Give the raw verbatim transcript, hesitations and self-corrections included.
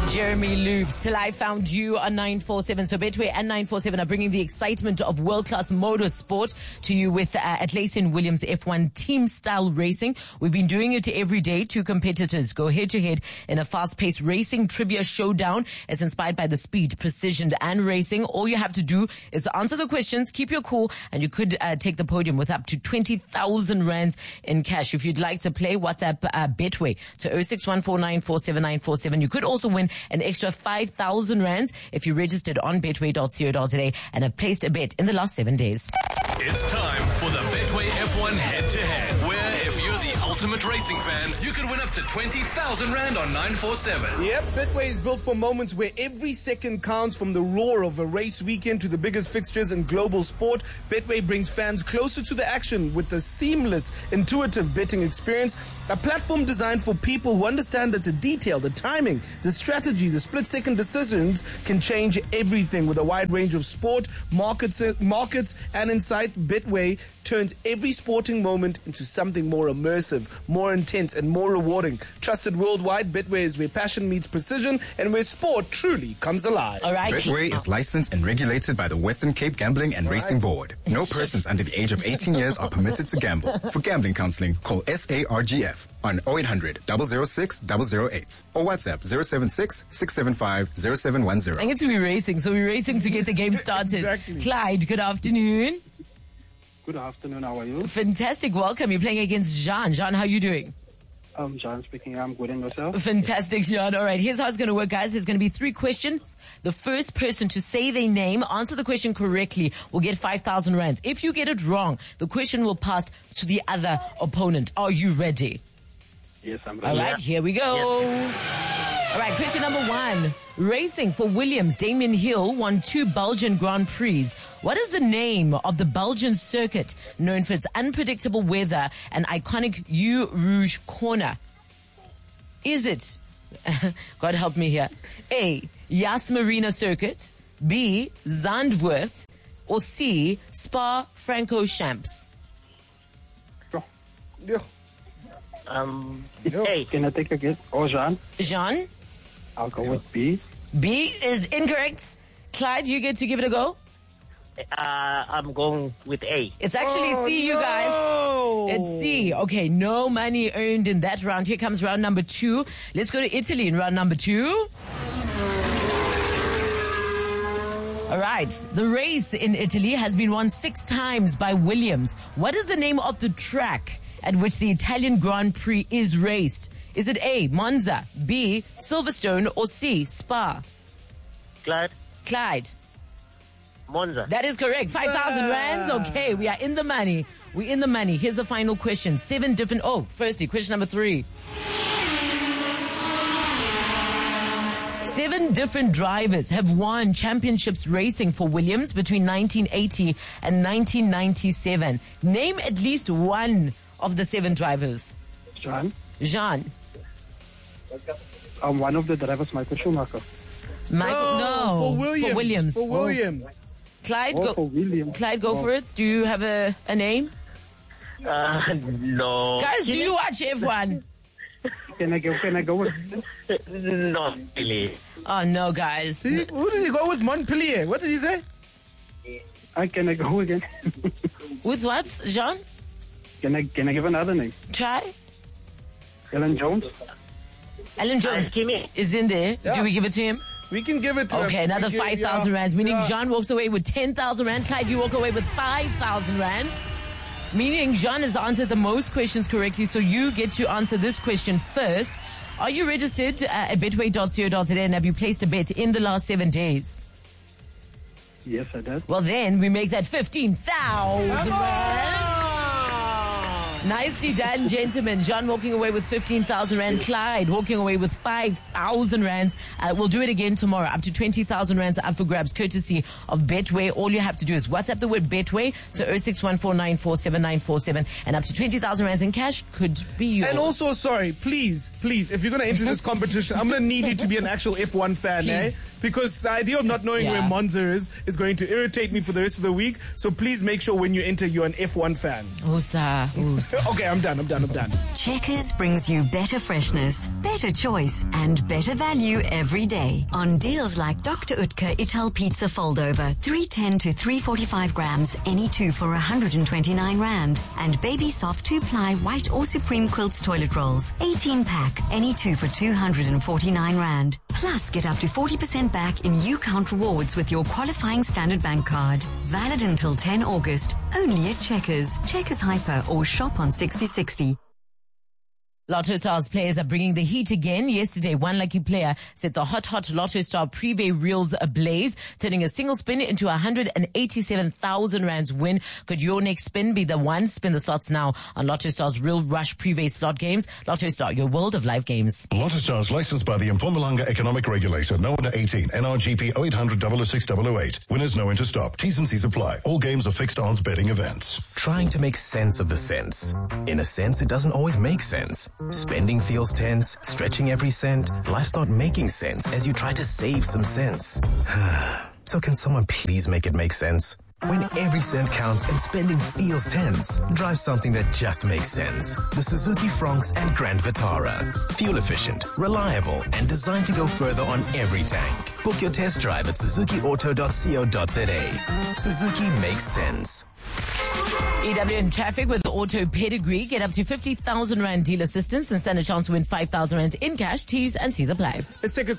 Jeremy Loops, Till I Found You on nine four seven. So Betway and nine four seven are bringing the excitement of world-class motorsport to you with uh, at Atlassian Williams F one team-style racing. We've been doing it every day. Two competitors go head-to-head in a fast-paced racing trivia showdown. It's inspired by the speed, precision, and racing. All you have to do is answer the questions, keep your cool, and you could uh, take the podium with up to twenty thousand rands in cash. If you'd like to play, WhatsApp uh, Betway to zero six one four nine four seven nine four seven. You could also win an extra five thousand rands if you registered on betway dot co dot za and have placed a bet in the last seven days. It's time for the Betway F one head-to-head, where if you're the ultimate racing fan, you could win up to twenty thousand rand on nine four seven. Yep, Betway is built for moments where every second counts, from the roar of a race weekend to the biggest fixtures in global sport. Betway brings fans closer to the action with a seamless, intuitive betting experience. A platform designed for people who understand that the detail, the timing, the strategy, the split-second decisions can change everything. With a wide range of sport, markets, markets and insight, Betway turns every sporting moment into something more immersive, more intense, and more rewarding. Trusted worldwide, Betway is where passion meets precision and where sport truly comes alive. All right. Betway is licensed and regulated by the Western Cape Gambling and Racing Board. No persons under the age of eighteen years are permitted to gamble. For gambling counseling, call S A R G F on oh eight hundred, zero zero six, zero zero eight or WhatsApp zero seven six, six seven five, zero seven one zero. I get to be racing, so we're racing to get the game started. Exactly. Clyde, good afternoon. Good afternoon, how are you? Fantastic, welcome. You're playing against Jean. Jean, how are you doing? Um, John speaking, I'm good, and yourself? Fantastic, Jean. All right, here's how it's going to work, guys. There's going to be three questions. The first person to say their name, answer the question correctly, will get five thousand rands. If you get it wrong, the question will pass to the other opponent. Are you ready? Yes, I'm All ready. right, here we go. All right, question number one. Racing for Williams, Damien Hill won two Belgian Grand Prix. What is the name of the Belgian circuit known for its unpredictable weather and iconic Eau Rouge corner? Is it, God help me here, A, Yas Marina Circuit, B, Zandvoort, or C, Spa-Francorchamps? Yeah. Um, Yeah. A. Can I take a guess? Oh, John? Jean, I'll go with B. B is incorrect. Clyde, you get to give it a go. Uh, I'm going with A. It's actually Oh, C, you guys. no. It's C. Okay, no money earned in that round. Here comes round number two. Let's go to Italy in round number two. All right. The race in Italy has been won six times by Williams. What is the name of the track at which the Italian Grand Prix is raced? Is it A, Monza, B, Silverstone, or C, Spa? Clyde, Clyde. Monza. That is correct. five thousand rands. Okay, we are in the money. We're in the money. Here's the final question. Seven different... Oh, firstly, question number three. Seven different drivers have won championships racing for Williams between nineteen eighty and nineteen ninety-seven. Name at least one of the seven drivers. John? Jean. Um, one of the drivers, Michael Schumacher. Michael, Oh, no. for Williams. For Williams. For Williams. Clyde, Oh, go, for Williams. Clyde, go Oh. for it. Do you have a, a name? Uh, no. Guys, do you watch F one? Can I go, can I go with Not really. Oh, no, guys. See, who did he go with? Montpellier. What did he say? I Can I go again? With what, Jean? Can I, can I give another name? Try. Alan Jones? Alan Jones Uh, Kimmy. is in there. Yeah. Do we give it to him? We can give it to him. Okay, another We can- five thousand yeah. rands, meaning Yeah. Jean walks away with ten thousand rand. Clyde, you walk away with five thousand rands. Meaning Jean has answered the most questions correctly, so you get to answer this question first. Are you registered uh, at betway dot co dot za and have you placed a bet in the last seven days? Yes, I did. Well, then we make that fifteen thousand rands. Nicely done, gentlemen. John walking away with fifteen thousand rand. Clyde walking away with five thousand rands. Uh, we'll do it again tomorrow. Up to twenty thousand rands up for grabs, courtesy of Betway. All you have to do is WhatsApp the word Betway, so zero six one four nine four seven nine four seven, and up to twenty thousand rands in cash could be yours. And also, sorry, please, please, if you're going to enter this competition, I'm going to need you to be an actual F one fan, Please. eh? because the idea of not knowing yeah. where Monza is is going to irritate me for the rest of the week. So please make sure when you enter, you're an F one fan. Usa, usa. Okay, I'm done, I'm done, I'm done. Checkers brings you better freshness, better choice, and better value every day. On deals like Doctor Utker Ital Pizza Foldover, three ten to three forty-five grams, any two for one hundred twenty-nine rand. And Baby Soft two-ply white or Supreme Quilts toilet rolls, eighteen pack, any two for two hundred forty-nine rand. Plus, get up to forty percent back in U-Count rewards with your qualifying Standard Bank card. Valid until the tenth of August, only at Checkers, Checkers Hyper, or shop on sixty sixty. Lotto Stars players are bringing the heat again. Yesterday, one lucky player set the hot, hot Lotto Star Privé reels ablaze, turning a single spin into one hundred eighty-seven thousand rands win. Could your next spin be the one? Spin the slots now on Lotto Stars Real Rush Privé slot games. Lotto Star, your world of live games. Lotto Stars, licensed by the Mpumalanga Economic Regulator. No under eighteen. N R G P oh eight hundred, oh oh six oh oh eight. Winners know when to stop. T's and C's apply. All games are fixed odds betting events. Trying to make sense of the sense. In a sense, it doesn't always make sense. Spending feels tense, stretching every cent. Life's not making sense as you try to save some sense. So can someone please make it make sense? When every cent counts and spending feels tense, drive something that just makes sense. The Suzuki Fronx and Grand Vitara. Fuel efficient, reliable, and designed to go further on every tank. Book your test drive at suzuki auto dot co dot za. Suzuki makes sense. E W in traffic with the Auto Pedigree. Get up to fifty thousand rand deal assistance and stand a chance to win five thousand rand in cash. T's and C's apply. Let's take a